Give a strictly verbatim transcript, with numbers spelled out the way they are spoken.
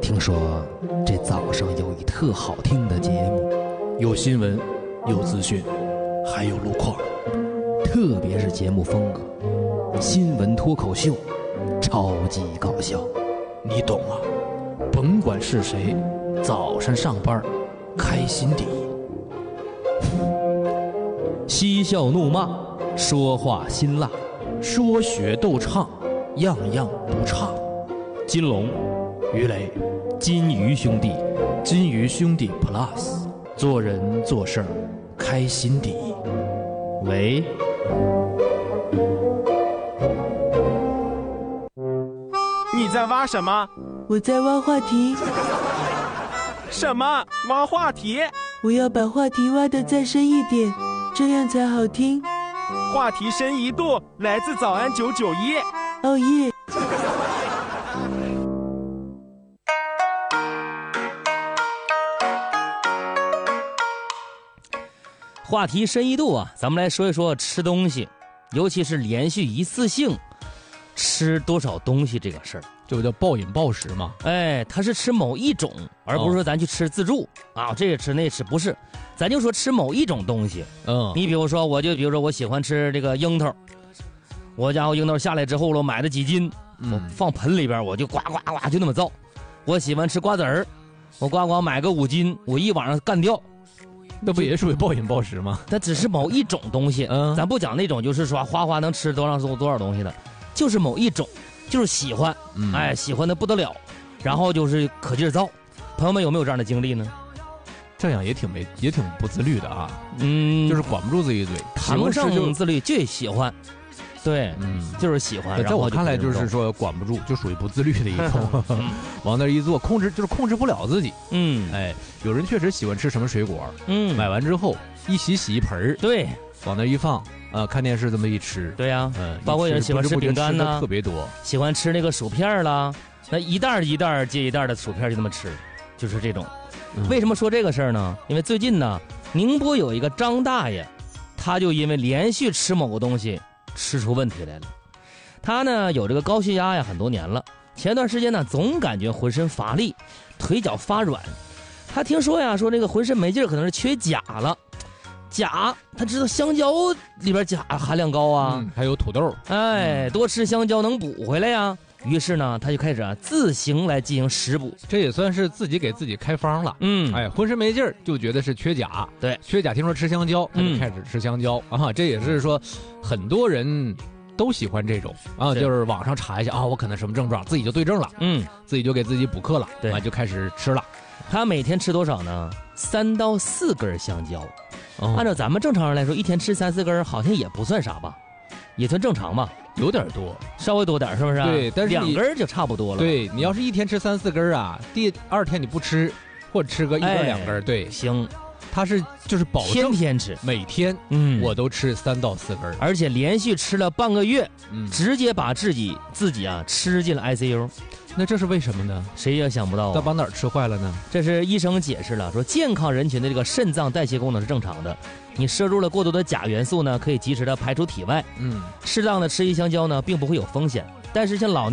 听说这早上有一特好听的节目， 有新闻，有资讯，还有路况， 特别是节目风格，新闻脱口秀，超级搞笑， 你懂啊？甭管是谁，早上上班开心第一。 嬉笑怒骂，说话辛辣， 说学逗唱，样样不差。 金龙、 于雷、 金鱼兄弟， 金鱼兄弟 Plus， 做人做事开心第一。 喂， 你在挖什么？ 我在挖话题。 什么？挖话题？ 我要把话题挖得再深一点，这样才好听。 话题深一度，来自早安九九一。 哦耶！ 话题深一度啊，咱们来说一说吃东西，尤其是连续一次性吃多少东西这个事儿。 这不叫暴饮暴食吗？ 哎，他是吃某一种，而不是说咱去吃自助、哦、啊，这个吃那吃，不是，咱就说吃某一种东西。 嗯， 你比如说，我就比如说我喜欢吃这个樱桃，我家伙樱桃下来之后了，我买了几斤， 嗯、 我放盆里边，我就呱呱呱就那么造。我喜欢吃瓜子儿，我呱呱买个五斤，我一晚上干掉。 那不也属于暴饮暴食吗？ 它只是某一种东西，嗯，咱不讲那种就是说哗哗能吃多少多少东西的，就是某一种。就是喜欢、嗯，哎，喜欢的不得了，然后就是可劲儿造。朋友们有没有这样的经历呢？ 这样也挺没，也挺不自律的啊。 嗯， 就是管不住自己嘴， 谈不上自律，就喜欢。对，嗯，就是喜欢。 在我看来，就是说管不住，就属于不自律的一种。往那一坐，控制就是控制不了自己。嗯，哎，有人确实喜欢吃什么水果，嗯，买完之后一洗洗一盆儿， 对， 往那一放。啊，看电视这么一吃， 对呀、啊，嗯，包括有人喜欢吃饼干呢， 特别多， 喜欢吃那个薯片啦，那一袋一袋接一袋的薯片就这么吃，就是这种。嗯、为什么说这个事儿呢？因为最近呢，宁波有一个张大爷，他就因为连续吃某个东西吃出问题来了。他呢有这个高血压呀，很多年了，前段时间呢总感觉浑身乏力，腿脚发软。他听说呀，说这个浑身没劲儿，可能是缺钾了。钾，他知道香蕉里边钾含量高啊、 嗯，还有土豆， 哎，多吃香蕉能补回来呀。于是呢，他就开始啊自行来进行食补， 这也算是自己给自己开方了。嗯，哎，浑身没劲儿就觉得是缺钾， 对， 缺钾，听说吃香蕉，他就开始吃香蕉、嗯、啊。这也是说很多人都喜欢这种啊，就是网上查一下啊，我可能什么症状，自己就对症了，嗯，自己就给自己补课了，对啊，就开始吃了。 他每天吃多少呢？三到四根香蕉。哦、按照咱们正常人来说，一天吃三四根好像也不算啥吧，也算正常吧， 有点多， 稍微多点是不是？ 对，但是两根就差不多了。 对，你要是一天吃三四根啊，第二天你不吃，或者吃个一根、哎、两根，对， 行。 他是就是保证天天吃， 每天，嗯，我都吃三到四根， 而且连续吃了半个月，嗯，直接把自己自己啊吃进了 I C U。 那这是为什么呢？ 谁也想不到、啊， 他把哪儿吃坏了呢？ 这是医生解释了，说健康人群的这个肾脏代谢功能是正常的，你摄入了过多的钾元素呢，可以及时的排出体外。嗯，适当的吃一香蕉呢，并不会有风险，但是像老年